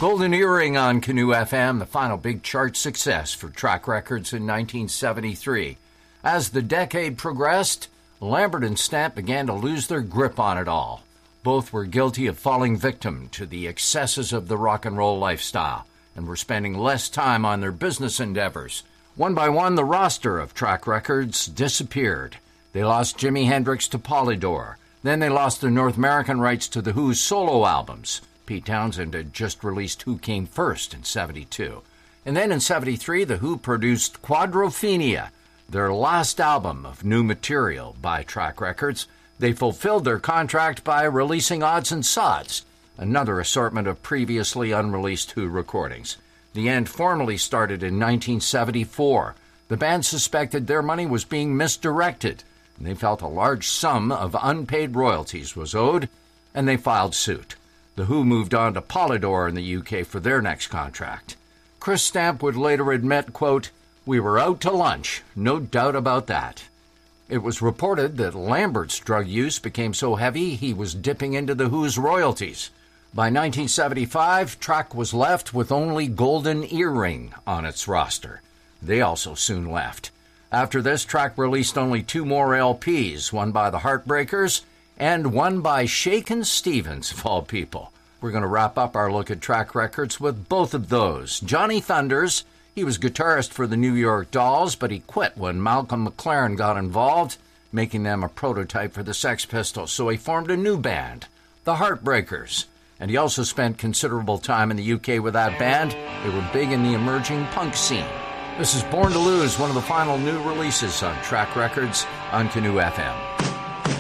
Golden Earring on Canoe FM, the final big chart success for Track Records in 1973. As the decade progressed, Lambert and Stamp began to lose their grip on it all. Both were guilty of falling victim to the excesses of the rock and roll lifestyle and were spending less time on their business endeavors. One by one, the roster of Track Records disappeared. They lost Jimi Hendrix to Polydor. Then they lost their North American rights to The Who's solo albums. Pete Townsend had just released Who Came First in 72. And then in 73, The Who produced Quadrophenia, their last album of new material by Track Records. They fulfilled their contract by releasing Odds and Sods, another assortment of previously unreleased Who recordings. The end formally started in 1974. The band suspected their money was being misdirected, and they felt a large sum of unpaid royalties was owed, and they filed suit. The Who moved on to Polydor in the UK for their next contract. Chris Stamp would later admit, quote, "We were out to lunch, no doubt about that." It was reported that Lambert's drug use became so heavy he was dipping into The Who's royalties. By 1975, Track was left with only Golden Earring on its roster. They also soon left. After this, Track released only 2 more LPs, one by the Heartbreakers and one by Shakin' Stevens, of all people. We're going to wrap up our look at Track Records with both of those. Johnny Thunders, he was guitarist for the New York Dolls, but he quit when Malcolm McLaren got involved, making them a prototype for the Sex Pistols, so he formed a new band, the Heartbreakers. And he also spent considerable time in the UK with that band. They were big in the emerging punk scene. This is Born to Lose, one of the final new releases on Track Records on Canoe FM.